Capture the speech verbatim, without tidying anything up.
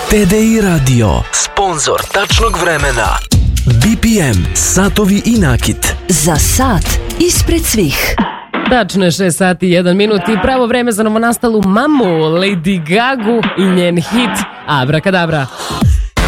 T D I Radio, sponsor tačnog vremena. B P M, satovi i nakit. Za sat ispred svih. Tačno je šest sati i jedan minut i pravo vreme za novonastalu mamu Lady Gagu i njen hit Abrakadabra.